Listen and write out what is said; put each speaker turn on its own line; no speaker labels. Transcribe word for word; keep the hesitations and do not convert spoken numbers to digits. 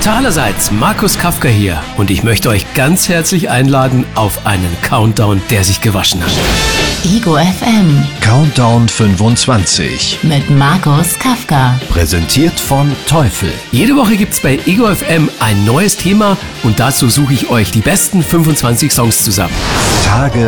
allerseits, Markus Kafka hier und ich möchte euch ganz herzlich einladen auf einen Countdown, der sich gewaschen hat.
Ego F M
Countdown fünfundzwanzig
mit Markus Kafka.
Präsentiert von Teufel.
Jede Woche gibt's bei Ego F M ein neues Thema und dazu suche ich euch die besten fünfundzwanzig Songs zusammen.
Tage